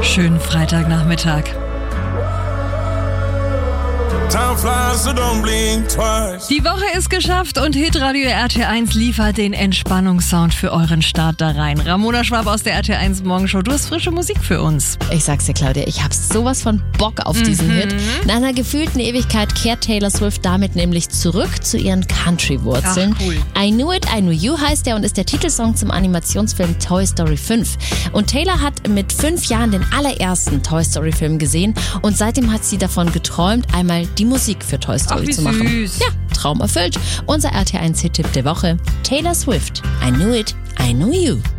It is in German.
Schönen Freitagnachmittag. Die Woche ist geschafft und Hitradio RT1 liefert den Entspannungssound für euren Start da rein. Ramona Schwab aus der RT1 Morgenshow, du hast frische Musik für uns. Ich sag's dir, Claudia, ich hab sowas von Bock auf diesen Hit. Nach einer gefühlten Ewigkeit kehrt Taylor Swift damit nämlich zurück zu ihren Country-Wurzeln. Ach, cool. I Knew It, I Knew You heißt er und ist der Titelsong zum Animationsfilm Toy Story 5. Und Taylor hat mit 5 Jahren den allerersten Toy Story Film gesehen und seitdem hat sie davon geträumt, einmal die Musik für Toy Story zu machen. Süß. Ja, Traum erfüllt. Unser RT1-Hit-Tipp der Woche: Taylor Swift, I Knew It, I Knew You.